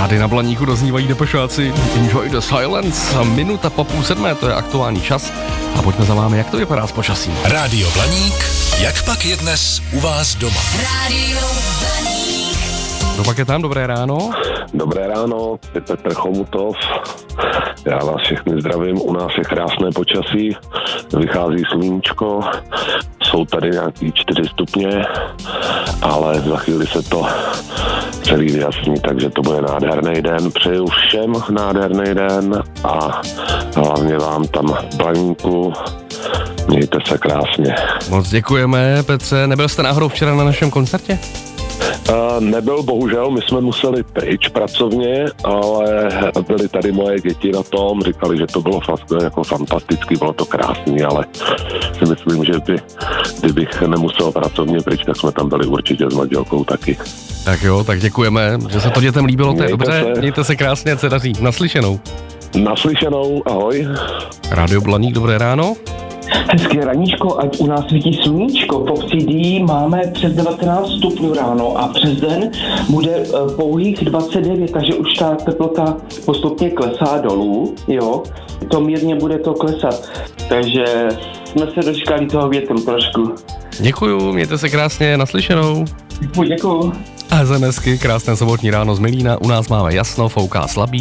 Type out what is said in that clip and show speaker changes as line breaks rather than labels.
Tady na Blaníku doznívají Depešáci. Enjoy the silence. Minuta po 6:30, to je aktuální čas. A pojďme za vámi, jak to vypadá s počasím.
Rádio Blaník, jak pak je dnes u vás doma?
Rádio Blaník.
No pak je tam, dobré ráno.
Dobré ráno, je Petr Chomutov. Já vás všechny zdravím, u nás je krásné počasí, vychází sluníčko, jsou tady nějaký 4 stupně, ale za chvíli se to celý vyjasní, takže to bude nádherný den. Přeju všem nádherný den a hlavně vám tam v Blaníku. Mějte se krásně.
Moc děkujeme, Petře. Nebyl jste náhodou včera na našem koncertě?
Nebyl, bohužel, my jsme museli pryč pracovně, ale byly tady moje děti na tom, říkali, že to bylo fakt jako fantastický, bylo to krásný, ale si myslím, že kdybych nemusel pracovně pryč, tak jsme tam byli určitě s manželkou taky.
Tak jo, tak děkujeme, že se to dětem líbilo, to je dobře, mějte se krásně, se daří. Naslyšenou.
Naslyšenou, ahoj.
Rádio Blaník, dobré ráno.
Hezké raníčko, ať u nás svítí sluníčko. Po CD máme přes 19 stupňů ráno a přes den bude pouhých 29, takže už ta teplota postupně klesá dolů, jo. To mírně bude to klesat, takže jsme se dočkali toho větrem trošku.
Děkuju, mějte se krásně, naslyšenou.
Děkuju.
A ZMSky, krásné sobotní ráno z Milína, u nás máme jasno, fouká slabý.